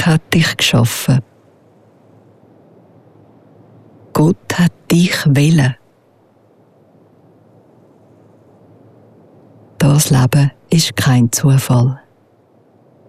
hat dich geschaffen. Gott hat dich wählen. Das Leben ist kein Zufall.